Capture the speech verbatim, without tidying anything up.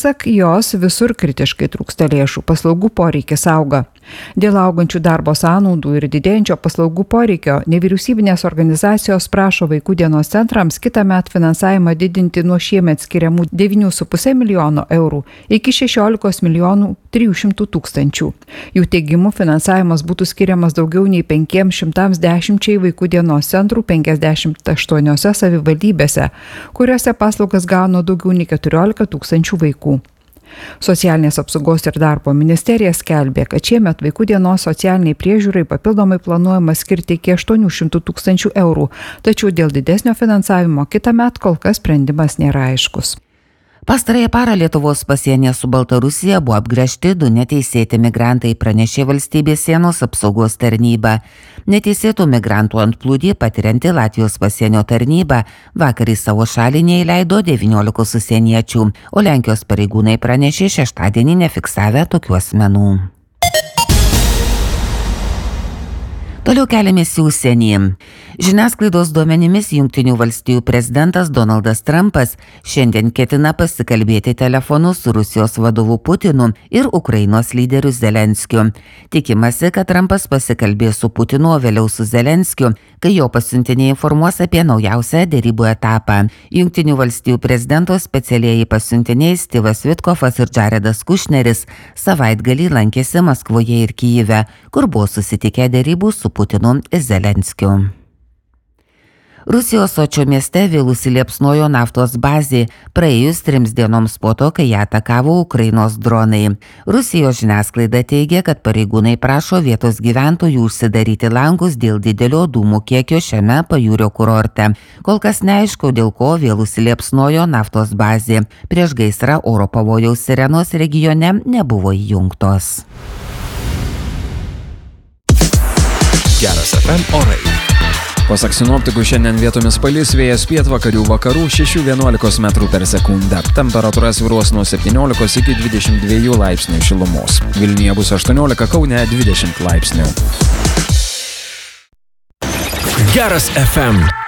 Pasak jos, visur kritiškai trūksta lėšų, paslaugų poreikis auga. Dėl augančių darbo sąnaudų ir didėjančio paslaugų poreikio nevyriausybinės organizacijos prašo vaikų dienos centrams kitąmet finansavimą didinti nuo šiemet skiriamų devynių su puse milijono eurų iki šešiolikos milijonų trijų šimtų tūkstančių. Jų teigimu finansavimas būtų skiriamas daugiau nei penkiems šimtams dešimčiai vaikų dienos centrų penkiasdešimt aštuoniose savivaldybėse, kuriuose paslaugas gauna daugiau nei keturiolika tūkstančių vaikų. Socialinės apsaugos ir darbo ministerija skelbė, kad šiemet vaikų dienos socialiniai priežiūrai papildomai planuojama skirti iki aštuonių šimtų tūkstančių eurų, tačiau dėl didesnio finansavimo kitąmet kol kas sprendimas nėra aiškus. Pastarąją parą Lietuvos pasienyje su Baltarusija buvo apgręžti du neteisėti migrantai, pranešė valstybės sienos apsaugos tarnyba. Neteisėtų migrantų antplūdį patirianti Latvijos pasienio tarnyba vakar į savo šalį neįleido devyniolikos užsieniečių, o Lenkijos pareigūnai pranešė šeštadienį nefiksavę tokių asmenų. Toliau keliamės į užsienį. Žiniasklaidos duomenimis Jungtinių valstijų prezidentas Donaldas Trumpas šiandien ketina pasikalbėti telefonu su Rusijos vadovu Putinu ir Ukrainos lyderiu Zelenskiu. Tikimasi, kad Trumpas pasikalbės su Putinu, o vėliau su Zelenskiu, kai jo pasiuntiniai informuos apie naujausią derybų etapą. Jungtinių valstijų prezidento specialieji pasiuntiniai Steve'as Witkoffas ir Jaredas Kushneris savaitgalį lankėsi Maskvoje ir Kyjive, kur buvo susitikę derybų su Putinu ir Zelenskiu. Rusijos Sočio mieste vėl užsiliepsnojo naftos bazė, praėjus trims dienoms po to, kai ją atakavo Ukrainos dronai. Rusijos žiniasklaida teigia, kad pareigūnai prašo vietos gyventojų užsidaryti langus dėl didelio dūmų kiekio šiame pajūrio kurorte. Kol kas neaišku, dėl ko vėl užsiliepsnojo naftos bazė. Prieš gaisrą oro pavojaus sirenos regione nebuvo įjungtos. Geras F M orai. Pasak sinoptikų, šiandien vietomis palis, vėjas pietvakarių vakarų šešių vienuolikos metrų per sekundę. Temperatūra svyruos nuo septyniolikos iki dvidešimt dviejų laipsnių šilumos. Vilniuje bus aštuoniolika, Kaune dvidešimt laipsnių. Geras F M.